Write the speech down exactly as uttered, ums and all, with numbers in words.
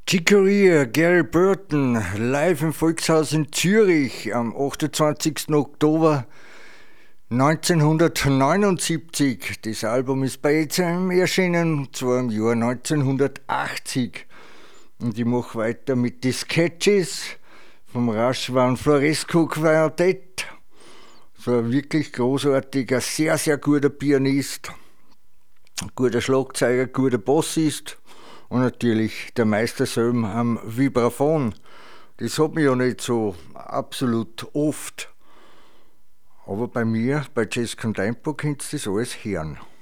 Chicory, Gary Burton, live im Volkshaus in Zürich am achtundzwanzigsten Oktober neunzehnhundertneunundsiebzig. Das Album ist bei E C M erschienen, und zwar im Jahr neunzehnhundertachtzig. Und ich mache weiter mit die Sketches vom Raschwan Floresco Quartett. So ein wirklich großartiger, sehr, sehr guter Pianist, guter Schlagzeuger, guter Bassist. Und natürlich der Meister selber am Vibraphon. Das hat mich ja nicht so absolut oft. Aber bei mir, bei Jazz Contempo, könnt ihr das alles hören.